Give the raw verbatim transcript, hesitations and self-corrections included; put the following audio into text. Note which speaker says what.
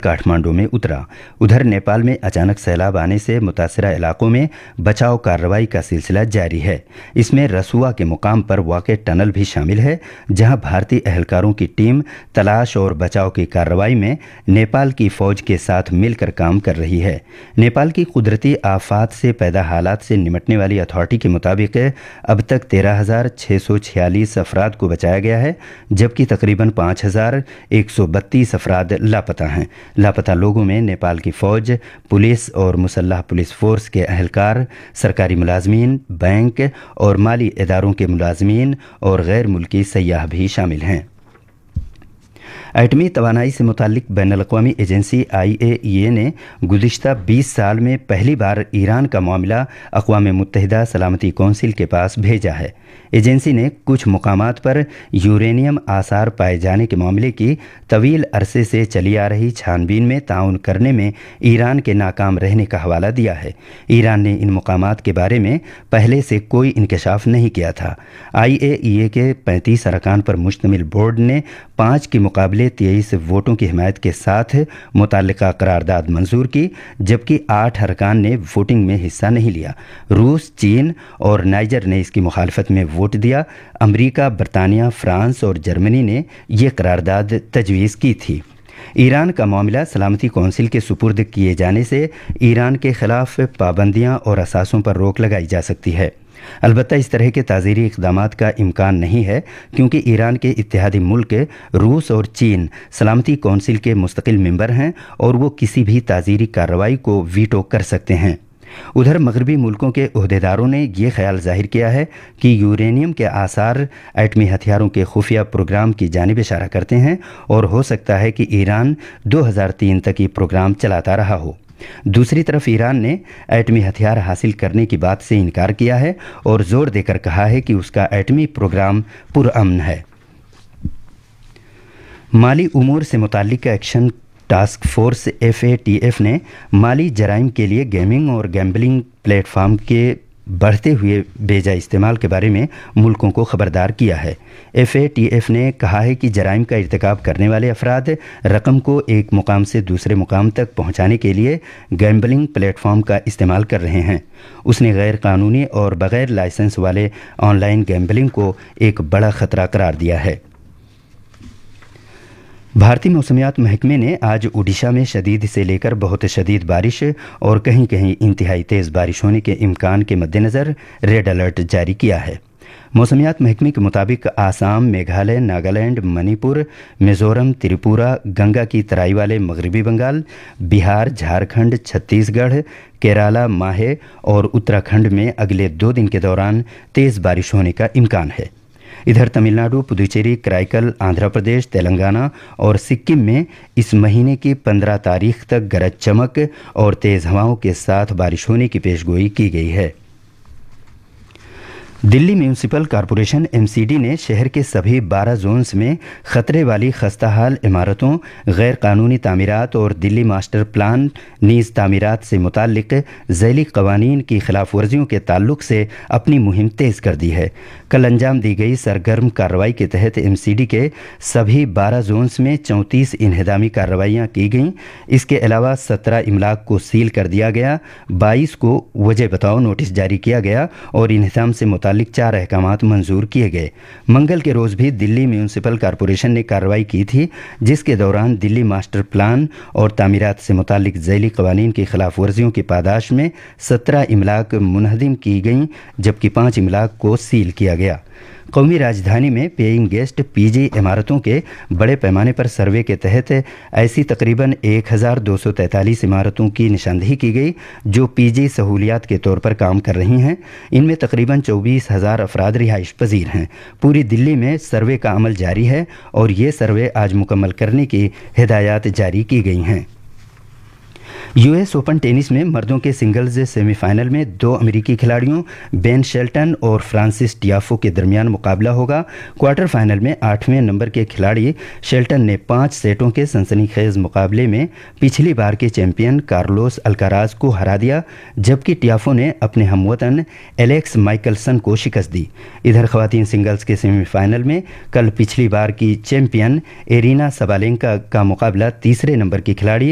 Speaker 1: काठमांडू में उतरा। उधर नेपाल में अचानक सैलाब आने से मुतासरा इलाकों में बचाव कार्रवाई का सिलसिला जारी है। इसमें रसुआ के मुकाम पर वाक़ टनल भी शामिल है, जहां भारतीय एहलकारों की टीम तलाश और बचाव की कार्रवाई में नेपाल की फौज के साथ मिलकर काम कर रही है। नेपाल की कुदरती आफात से पैदा हालात से निमटने वाली अथॉरिटी के मुताबिक अब तक तेरह हजार छः सौ छियालीस अफराद को बचाया गया है, जबकि तकरीबन पाँच हजार एक सौ बत्तीस अफराद लापता हैं। लापता लोगों में नेपाल की फौज, पुलिस और मुसल्लह पुलिस फोर्स के अहलकार, सरकारी मुलाजमीन, बैंक और माली इदारों के मुलाजमीन और गैर मुल्की सयाह भी शामिल हैं। एटमी तवानाई से मुतालिक बैनुल-अक़वामी एजेंसी आई ए ई ए ने गुज़िश्ता बीस साल में पहली बार ईरान का मामला अक़वाम मुत्तहिदा सलामती कौंसिल के पास भेजा है। एजेंसी ने कुछ मुकामात पर यूरेनियम आसार पाए जाने के मामले की तवील अरसे से चली आ रही छानबीन में ताउन करने में ईरान के नाकाम रहने का हवाला दिया है। ईरान ने इन मुकामात के बारे में पहले से कोई इंकशाफ नहीं किया था। आई ए ई ए के पैंतीस अरकान पर मुश्तमिल बोर्ड ने पाँच के मुकाबले तेईस वोटों की हिमायत के साथ मुताल्लिका करारदाद मंजूर की, जबकि आठ अरकान ने वोटिंग में हिस्सा नहीं लिया। रूस, चीन और नाइजर ने इसकी मुखालफत में वोट दिया। अमरीका, बरतानिया, फ्रांस और जर्मनी ने यह करारदाद तजवीज़ की थी। ईरान का मामला सलामती कौंसिल के सुपुर्द किए जाने से ईरान के खिलाफ पाबंदियां और असासों पर रोक लगाई जा सकती है। अलबत्ता इस तरह के ताज़ीरी इक़दामात का इम्कान नहीं है, क्योंकि ईरान के इत्तेहादी मुल्क रूस और चीन सलामती कौंसिल के मुस्तकिल मेंबर हैं और वो किसी भी ताज़ीरी कार्रवाई को वीटो कर सकते हैं। उधर मगरबी मुल्कों के ओहदेदारों ने यह ख्याल जाहिर किया है कि यूरेनियम के आसार एटमी हथियारों के खुफिया प्रोग्राम की जानिब इशारा करते हैं और हो सकता है कि ईरान दो हज़ार तीन तक ये प्रोग्राम चलाता रहा हो। दूसरी तरफ ईरान ने एटमी हथियार हासिल करने की बात से इनकार किया है और जोर देकर कहा है कि उसका एटमी प्रोग्राम पुरअमन है। माली उमूर से मुताल्लिक action task force F A T F ने माली जराइम के लिए गेमिंग और गैम्बलिंग प्लेटफॉर्म के बढ़ते हुए बेजा इस्तेमाल के बारे में मुल्कों को खबरदार किया है। एफ ए टी एफ ने कहा है कि जराइम का इर्तिकाब करने वाले अफराद रकम को एक मुकाम से दूसरे मुकाम तक पहुंचाने के लिए गैम्बलिंग प्लेटफॉर्म का इस्तेमाल कर रहे हैं। उसने गैर कानूनी और बगैर लाइसेंस वाले ऑनलाइन गैम्बलिंग को एक बड़ा खतरा करार दिया है। भारतीय मौसमियात महकमे ने आज उड़ीसा में शदीद से लेकर बहुत शदीद बारिश और कहीं कहीं इंतहाई तेज़ बारिश होने के इम्कान के मद्देनज़र रेड अलर्ट जारी किया है। मौसमियात महकमे के मुताबिक आसाम, मेघालय, नागालैंड, मणिपुर, मिज़ोरम, त्रिपुरा, गंगा की तराई वाले मगरबी बंगाल, बिहार, झारखंड, छत्तीसगढ़, केरला, माहे और उत्तराखंड में अगले दो दिन के दौरान तेज़ बारिश होने का इम्कान है। इधर तमिलनाडु, पुदुचेरी, कराईकल, आंध्र प्रदेश, तेलंगाना और सिक्किम में इस महीने की पंद्रह तारीख तक गरज चमक और तेज़ हवाओं के साथ बारिश होने की पेशगोई की गई है। Delhi municipal corporation M C D ने शहर के सभी बारह जोन्स में ख़तरे वाली खस्ताहाल इमारतों, गैर कानूनी तामीरात और दिल्ली मास्टर प्लान नीज़ तामीरात से मुताल्लिक ज़ैली कवानीन की खिलाफ वर्जियों के ताल्लुक से अपनी मुहिम तेज़ कर दी है। कल अंजाम दी गई सरगर्म कार्रवाई के तहत एम सी डी के सभी बारह जोन्स में चौंतीस इन्हदामी कार्रवाइयाँ की गईं। इसके अलावा सत्रह इमलाक को सील कर दिया गया, बाईस को वजह बताओ नोटिस जारी किया गया और इन्हदाम से मुताल्लिक चार अहकामात मंजूर किए गए। मंगल के रोज़ भी दिल्ली म्यूनिसिपल कॉरपोरेशन ने कार्रवाई की थी, जिसके दौरान दिल्ली मास्टर प्लान और तामीरात से मुताल्लिक ज़ैली कवानीन की खिलाफ वर्जियों की पादाश में सत्रह इमलाक मुनहदिम की गईं, जबकि पाँच इमलाक को सील किया गया। कौमी राजधानी में पेइंग गेस्ट पी जी इमारतों के बड़े पैमाने पर सर्वे के तहत ऐसी तकरीबन एक हज़ार दो सौ तैंतालीस इमारतों की निशानदेही की गई जो पी जी सहूलियात के तौर पर काम कर रही हैं। इनमें तकरीबन चौबीस हज़ार अफराद रिहाइश पजीर हैं। पूरी दिल्ली में सर्वे का अमल जारी है और ये सर्वे आज मुकम्मल करने की हिदायत जारी की गई हैं। यूएस ओपन टेनिस में मर्दों के सिंगल्स सेमीफाइनल में दो अमेरिकी खिलाड़ियों बेन शेल्टन और फ्रांसिस टियाफो के दरमियान मुकाबला होगा। क्वार्टर फाइनल में आठवें नंबर के खिलाड़ी शेल्टन ने पाँच सेटों के सनसनीखेज मुकाबले में पिछली बार के चैंपियन कार्लोस अल्काराज को हरा दिया, जबकि टियाफो ने अपने हमवतन एलेक्स माइकलसन को शिकस्त दी। इधर खवातीन सिंगल्स के सेमीफाइनल में कल पिछली बार की चैंपियन एरिना सबालेंका का मुकाबला तीसरे नंबर की खिलाड़ी